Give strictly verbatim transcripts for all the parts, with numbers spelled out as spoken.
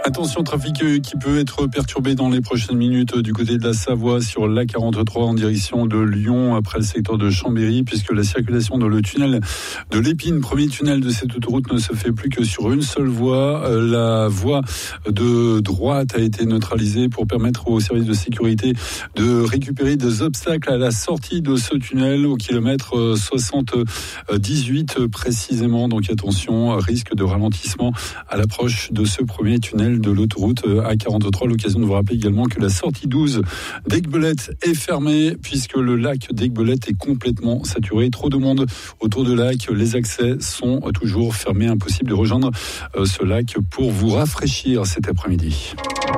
Attention, trafic qui peut être perturbé dans les prochaines minutes du côté de la Savoie sur l'A quarante-trois en direction de Lyon après le secteur de Chambéry, puisque la circulation dans le tunnel de l'Épine, premier tunnel de cette autoroute, ne se fait plus que sur une seule voie. La voie de droite a été neutralisée pour permettre aux services de sécurité de récupérer des obstacles à la sortie de ce tunnel au kilomètre soixante-dix-huit précisément. Donc attention, risque de ralentissement à l'approche de ce premier tunnel de l'autoroute A quarante-trois. L'occasion de vous rappeler également que la sortie douze d'Aiguebelette est fermée puisque le lac d'Aiguebelette est complètement saturé. Trop de monde autour du lac. Les accès sont toujours fermés. Impossible de rejoindre ce lac pour vous rafraîchir cet après-midi.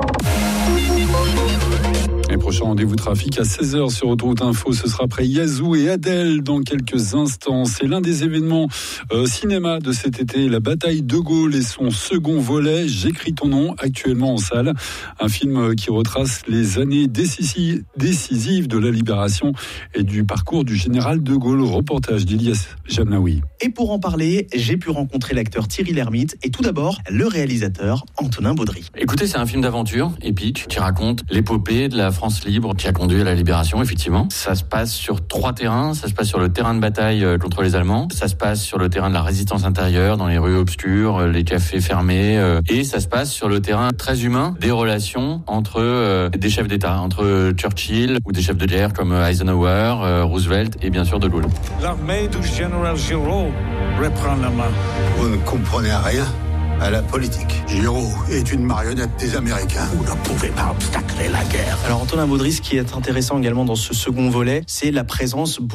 Et prochain rendez-vous trafic à seize heures sur Autoroute Info, ce sera après Yazoo et Adèle dans quelques instants. C'est l'un des événements euh, cinéma de cet été, la bataille de Gaulle et son second volet, J'écris ton nom, actuellement en salle. Un film qui retrace les années décisives, décisives de la libération et du parcours du général de Gaulle. Reportage d'Ilias Jamnaoui. Et pour en parler, j'ai pu rencontrer l'acteur Thierry Lhermitte et tout d'abord le réalisateur Antonin Baudry. Écoutez, c'est un film d'aventure épique qui raconte l'épopée de la France libre qui a conduit à la libération, effectivement. Ça se passe sur trois terrains. Ça se passe sur le terrain de bataille contre les Allemands. Ça se passe sur le terrain de la résistance intérieure, dans les rues obscures, les cafés fermés. Et ça se passe sur le terrain très humain des relations entre des chefs d'État, entre Churchill ou des chefs de guerre comme Eisenhower, Roosevelt et bien sûr De Gaulle. L'armée du général Giraud reprend la main. Vous ne comprenez rien à la politique. Giraud est une marionnette des Américains. Vous ne pouvez pas obstacler la guerre. Alors Antonin Baudry, ce qui est intéressant également dans ce second volet, c'est la présence